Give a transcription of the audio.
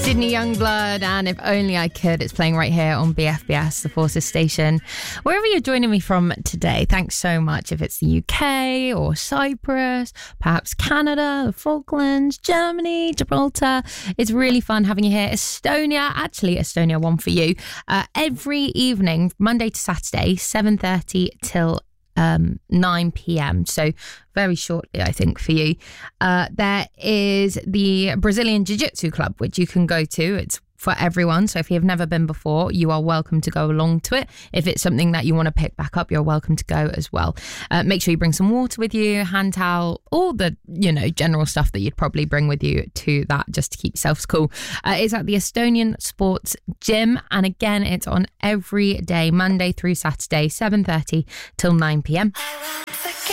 Sydney Youngblood and If Only I Could. It's playing right here on BFBS, the Forces station. Wherever you're joining me from today, thanks so much. If it's the UK or Cyprus, perhaps Canada, the Falklands, Germany, Gibraltar, it's really fun having you here. Estonia, one for you. Every evening, Monday to Saturday, 7:30 till 9 p.m. So very shortly, I think, for you. There is the Brazilian Jiu-Jitsu Club, which you can go to. It's for everyone. So if you've never been before, you are welcome to go along to it. If it's something that you want to pick back up, you're welcome to go as well. Make sure you bring some water with you, hand towel, all the, general stuff that you'd probably bring with you to that just to keep yourselves cool. It's at the Estonian Sports Gym. And again, it's on every day, Monday through Saturday, 7:30 till 9 p.m.